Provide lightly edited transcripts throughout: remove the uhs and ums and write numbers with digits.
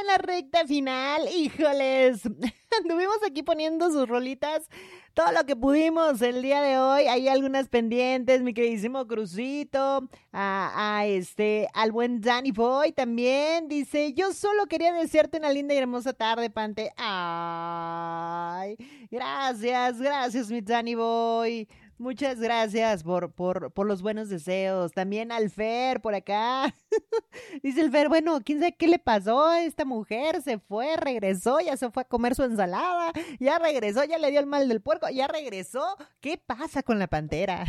la recta final, híjoles. Anduvimos aquí poniendo sus rolitas, todo lo que pudimos el día de hoy. Hay algunas pendientes, mi queridísimo Crucito, al buen Danny Boy también. Dice, yo solo quería desearte una linda y hermosa tarde, Pante. Ay, gracias, mi Danny Boy. Muchas gracias por los buenos deseos. También al Fer por acá. Dice el Fer, bueno, quién sabe qué le pasó a esta mujer. Se fue, regresó, ya se fue a comer su ensalada. Ya regresó, ya le dio el mal del puerco. Ya regresó. ¿Qué pasa con la pantera?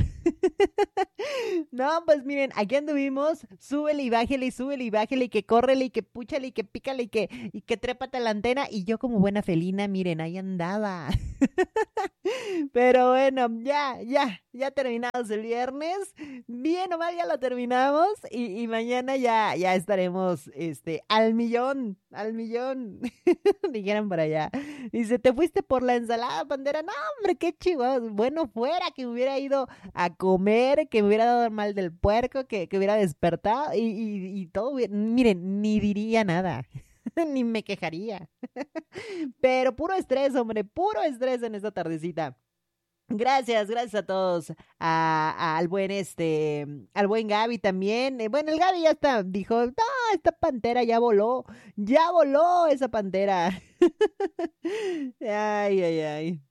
No, pues miren, aquí anduvimos. Súbele y bájele y que córrele y que púchale y que pícale y que trépate a la antena. Y yo como buena felina, miren, ahí andaba. Pero bueno, ya terminamos el viernes. Bien o mal ya lo terminamos. Y mañana ya estaremos al millón. Dijeron por allá. Dice, ¿te fuiste por la ensalada, Pantera? No, hombre, qué chihuahua. Bueno, fuera que me hubiera ido a comer, que me hubiera dado el mal del puerco, que hubiera despertado y todo. Miren, ni diría nada. Ni me quejaría. Pero puro estrés, hombre, puro estrés en esta tardecita. Gracias a todos, al buen Gaby también. Bueno, el Gaby ya está, dijo, no, esta pantera ya voló esa pantera. Ay.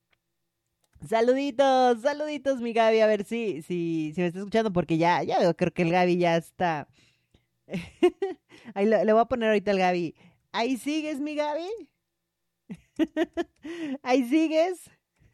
Saluditos, mi Gaby, a ver si me está escuchando, porque ya veo, creo que el Gaby ya está. Ahí le voy a poner ahorita al Gaby. ¿Ahí sigues, mi Gaby? ¿Ahí sigues?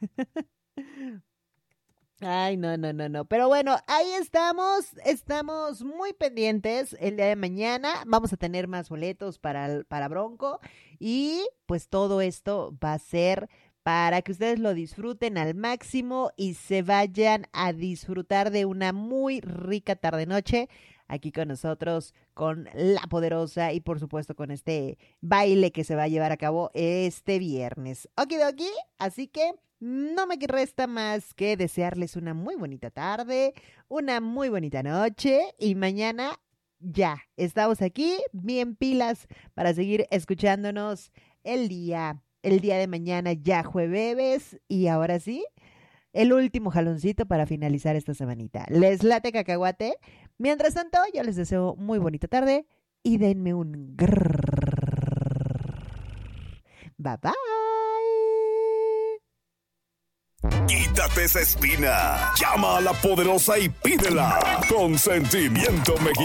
Ay, no. Pero bueno, ahí estamos muy pendientes. El día de mañana vamos a tener más boletos para Bronco. Y pues todo esto va a ser para que ustedes lo disfruten al máximo y se vayan a disfrutar de una muy rica tarde-noche aquí con nosotros, con La Poderosa y por supuesto con este baile que se va a llevar a cabo este viernes. Okidoki, así que no me resta más que desearles una muy bonita tarde, una muy bonita noche y mañana ya estamos aquí bien pilas para seguir escuchándonos el día de mañana, ya jueves, y ahora sí, el último jaloncito para finalizar esta semanita. ¿Les late cacahuate? Mientras tanto, yo les deseo muy bonita tarde y denme un grrr. Bye bye. Quítate esa espina. Llama a La Poderosa y pídela. Consentimiento mexicano.